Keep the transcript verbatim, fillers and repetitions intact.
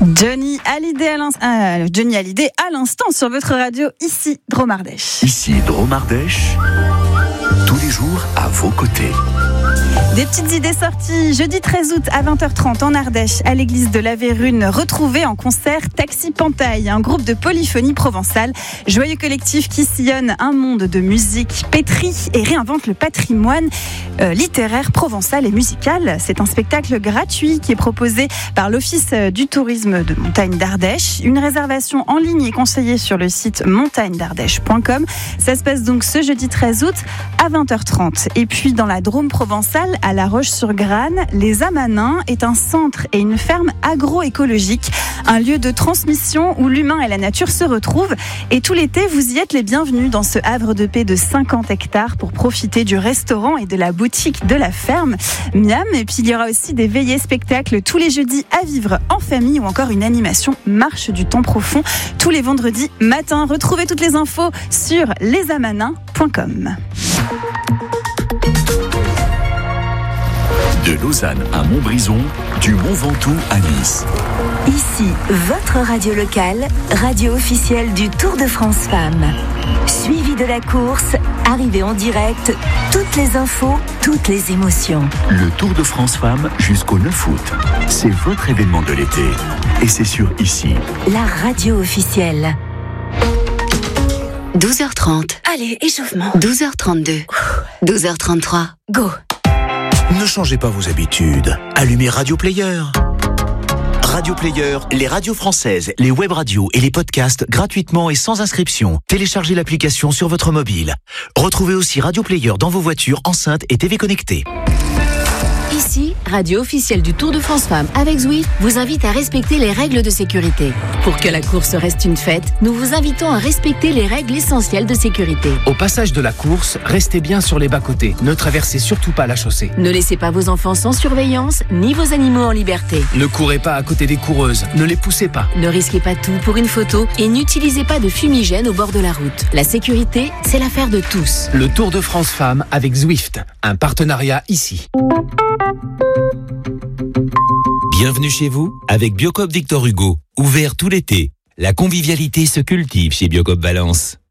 Johnny Hallyday à l'instant, euh, Johnny Hallyday à l'instant sur votre radio, ici Dromardèche. Ici Dromardèche, tous les jours à vos côtés. Des petites idées sorties jeudi treize août à vingt heures trente en Ardèche, à l'église de la Vérune. Retrouvez en concert Taxi Pantaille, un groupe de polyphonie provençale. Joyeux collectif qui sillonne un monde de musique, pétrit et réinvente le patrimoine euh, littéraire provençal et musical. C'est un spectacle gratuit qui est proposé par l'Office du tourisme de Montagne d'Ardèche. Une réservation en ligne est conseillée sur le site montagne d'ardèche point com. Ça se passe donc ce jeudi treize août à vingt heures trente. Et puis dans la Drôme provençale, à La Roche-sur-Grane, les Amanins est un centre et une ferme agroécologique, un lieu de transmission où l'humain et la nature se retrouvent. Et tout l'été, vous y êtes les bienvenus dans ce havre de paix de cinquante hectares pour profiter du restaurant et de la boutique de la ferme. Miam. Et puis il y aura aussi des veillées spectacles tous les jeudis à vivre en famille ou encore une animation Marche du temps profond tous les vendredis matin. Retrouvez toutes les infos sur les amanins point com. De Lausanne à Montbrison, du Mont Ventoux à Nice. Ici, votre radio locale, radio officielle du Tour de France Femmes. Suivi de la course, arrivée en direct, toutes les infos, toutes les émotions. Le Tour de France Femmes jusqu'au neuf août. C'est votre événement de l'été. Et c'est sur Ici. La radio officielle. douze heures trente. Allez, échauffement. douze heures trente-deux. douze heures trente-trois. Go. Ne changez pas vos habitudes. Allumez Radio Player. Radio Player, les radios françaises, les web radios et les podcasts gratuitement et sans inscription. Téléchargez l'application sur votre mobile. Retrouvez aussi Radio Player dans vos voitures, enceintes et T V connectées. Ici, radio officielle du Tour de France Femmes avec Zwift vous invite à respecter les règles de sécurité. Pour que la course reste une fête, nous vous invitons à respecter les règles essentielles de sécurité. Au passage de la course, restez bien sur les bas-côtés. Ne traversez surtout pas la chaussée. Ne laissez pas vos enfants sans surveillance, ni vos animaux en liberté. Ne courez pas à côté des coureuses, ne les poussez pas. Ne risquez pas tout pour une photo et n'utilisez pas de fumigène au bord de la route. La sécurité, c'est l'affaire de tous. Le Tour de France Femmes avec Zwift, un partenariat Ici. Bienvenue chez vous avec Biocoop Victor Hugo. Ouvert tout l'été. La convivialité se cultive chez Biocoop Valence.